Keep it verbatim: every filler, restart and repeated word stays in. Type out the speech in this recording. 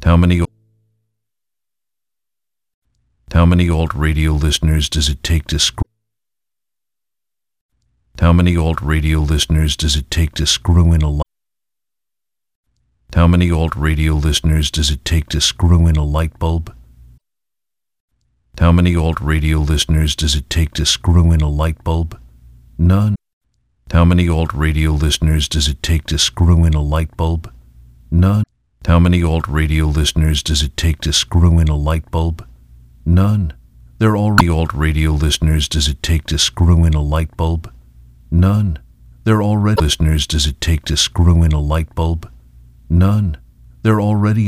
How many How many alt radio listeners does it take to screw How many alt radio listeners does it take to screw in a light How many alt radio listeners does it take to screw in a light bulb? How many alt radio listeners does it take to screw in a light bulb? None. How many alt radio listeners does it take to screw in a light bulb? None. How many alt radio listeners does it take to screw in a light bulb? None. There are already alt radio listeners does it take to screw in a light bulb? None. There are already listeners does it take to screw in a light bulb? None. There are already